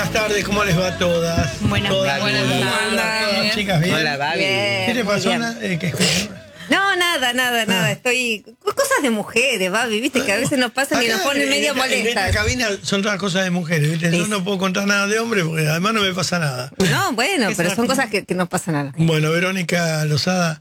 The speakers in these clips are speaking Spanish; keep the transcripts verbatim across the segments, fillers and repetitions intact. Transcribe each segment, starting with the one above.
Buenas tardes, ¿cómo les va a todas? Buenas todas, tardes. todas, Buenas todas, tardes. todas, chicas, ¿bien? Hola, Babi. Bien. ¿Qué te pasó? Bien. Ana? Eh, ¿qué escuchas? No, nada, nada, nada. Ah. Estoy. Cosas de mujeres, Babi, viste que a veces nos pasan y Acá, nos ponen en medio esta- En esta molestas. cabina son todas cosas de mujeres, ¿viste? Yo Sí. no puedo contar nada de hombres porque además no me pasa nada. No, bueno, pero son cosas que, que no pasan nada. Bueno, Verónica Lozada,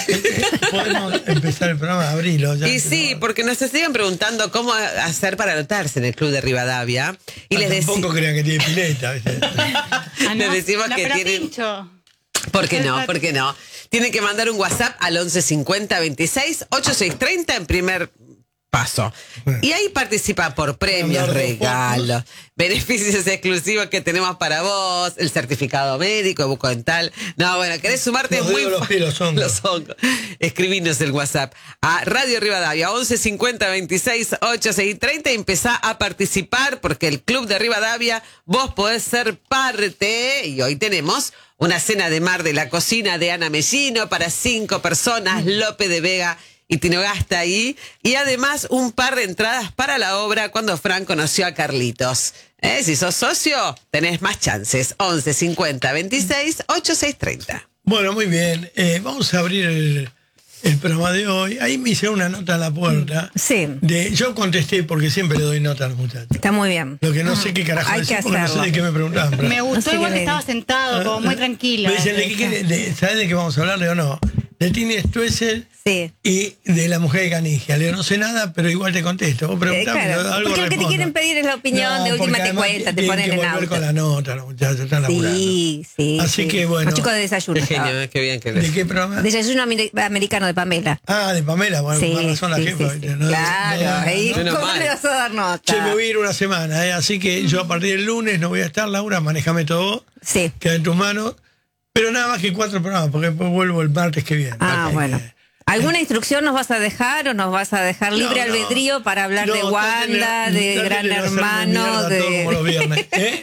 podemos empezar el programa, abrilo. Ya, Y sí, porque nos siguen preguntando cómo hacer para anotarse en el Club de Rivadavia. Y les, deci- Tampoco crean que tiene pileta, ¿viste? Ah, les no, decimos la que tienen... Pincho. ¿Por qué no? ¿Por qué no? Tienen que mandar un WhatsApp al once cincuenta veintiséis ochenta y seis treinta en primer paso. Y ahí participa por premios, Mandar dos regalos, beneficios exclusivos que tenemos para vos, el certificado médico, bucodental. No, bueno, ¿querés sumarte? Los Es muy dedos, los fa- pies, los hongos. Los hongos. Escribinos el WhatsApp a Radio Rivadavia once cincuenta veintiséis ochenta y seis treinta y empezá a participar porque el Club de Rivadavia vos podés ser parte y hoy tenemos una cena de mar de la cocina de Ana Mellino para cinco personas, Lope de Vega y Tinogasta ahí, y además un par de entradas para la obra cuando Fran conoció a Carlitos. ¿Eh? Si sos socio, tenés más chances. once cincuenta veintiséis ochenta y seis treinta. Bueno, muy bien. Eh, vamos a abrir el, el programa de hoy. Ahí me hicieron una nota en la puerta. Sí. De, yo contesté porque siempre le doy nota a los muchachos. Está muy bien. Lo que no sé qué carajo Hay decir que porque no sé hacerlo. de qué me preguntaban. pero- Me gustó No sé igual qué que le- estaba sentado, como muy tranquilo. Me dicen, ¿de qué quiere- de- ¿sabes de qué vamos a hablar? Le digo, no. De Tini Stoessel Sí. y de la mujer de Canigia. Le digo, no sé nada, pero igual te contesto. Vos Eh, preguntame, claro. algo Porque lo que te respondo. quieren pedir es la opinión, No, de última porque te además cuenta, te tienen ponen que en volver auto. con la nota, los muchachos están laburando. Sí, sí. Así sí. que, bueno. Los chicos de desayuno. Qué estaba. genio, qué bien que ¿De les... qué programa? Desayuno amer- americano de Pamela. Ah, de Pamela, bueno, Sí, con razón la sí, jefa. sí, ¿viste? sí. No, Claro, no, ahí, no. Menos ¿cómo mal. le vas a dar nota? Che, me voy a ir una semana, ¿eh? Así que yo a partir del lunes no voy a estar, Laura, manejame todo, Sí. queda en tus manos, pero nada más que cuatro programas, porque después vuelvo el martes que viene. Ah, Así bueno. que- ¿Alguna instrucción nos vas a dejar o nos vas a dejar libre No, no. albedrío para hablar No, de Wanda, traten de traten Gran no hacerme Hermano, mierda todo como los de... viernes, ¿eh?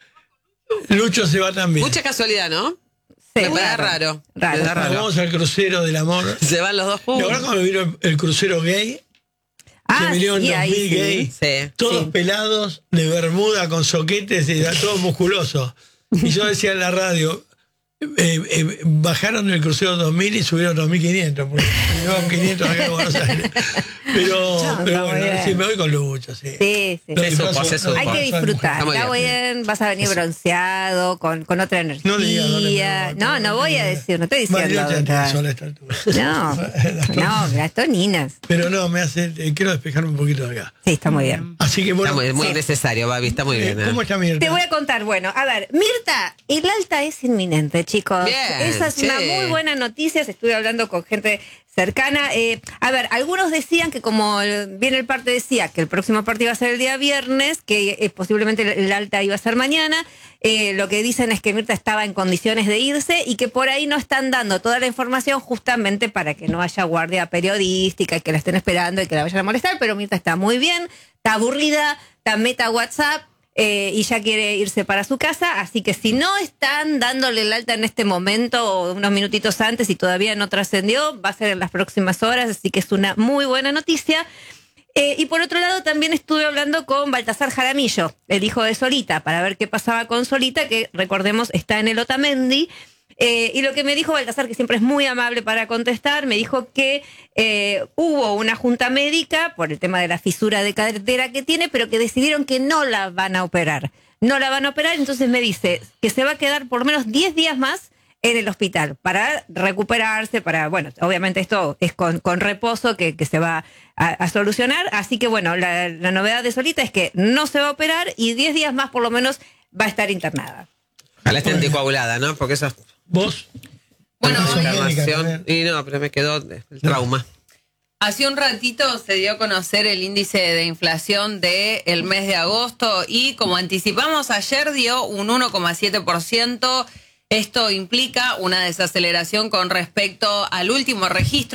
Lucho se va también. Mucha casualidad, ¿no? Sí, Me parece claro. raro. Raro. Me da raro. Vamos al crucero del amor. Se van los dos ¿Y ahora juntos. cuando vino el, el crucero gay? Ah, que vinieron sí, dos ahí mil sí. gays, Sí. todos Sí. pelados, de bermuda, con soquetes y todos musculosos. Y yo decía en la radio, eh, eh, bajaron del crucero dos mil y subieron dos mil quinientos, porque llevaban quinientos acá en Buenos Aires. Pero, está pero muy bueno, bien. sí, me voy con Lucho, sí. Sí, sí. No, Se y supo, paso- se supo. no, Hay que paso- disfrutar, Está muy está bien, vas a venir bronceado, con, con otra energía. No digas dónde me voy, no, no voy a decir, no estoy diciendo. Mario dónde Chantini vas. sola a esta altura. No, no, las toninas. Pero no, me hace, eh, quiero despejarme un poquito de acá. Sí, está muy bien. Así que bueno, Está muy, muy Sí. necesario, Babi, está muy eh, bien. ¿eh? ¿cómo está Mirta? Te voy a contar, bueno, a ver, Mirta, el alta es inminente, chicos. Bien, Esa es che. una muy buena noticia, estuve hablando con gente cercana. Eh, a ver, algunos decían que como el- bien el parte decía que el próximo partido iba a ser el día viernes, que eh, posiblemente el, el alta iba a ser mañana, eh, lo que dicen es que Mirta estaba en condiciones de irse y que por ahí no están dando toda la información justamente para que no haya guardia periodística y que la estén esperando y que la vayan a molestar, pero Mirta está muy bien, está aburrida, está meta WhatsApp. Eh, y ya quiere irse para su casa, así que si no están dándole el alta en este momento o unos minutitos antes y todavía no trascendió, va a ser en las próximas horas, así que es una muy buena noticia. Eh, y por otro lado también estuve hablando con Baltasar Jaramillo, el hijo de Solita, para ver qué pasaba con Solita, que recordemos está en el Otamendi. Eh, y lo que me dijo Baltasar, que siempre es muy amable para contestar, me dijo que eh, hubo una junta médica por el tema de la fisura de cadera que tiene, pero que decidieron que no la van a operar. No la van a operar, entonces me dice que se va a quedar por lo menos diez días más en el hospital para recuperarse, para, bueno, obviamente esto es con, con reposo que, que se va a, a solucionar. Así que, bueno, la, la novedad de Solita es que no se va a operar y diez días más por lo menos va a estar internada. Ojalá esté anticoagulada, ¿no? Porque eso es ¿Vos? Bueno, Vos sos médica información. también. Y no, pero me quedó el trauma. hace un ratito se dio a conocer el índice de inflación del mes de agosto y como anticipamos ayer dio un uno coma siete por ciento. Esto implica una desaceleración con respecto al último registro.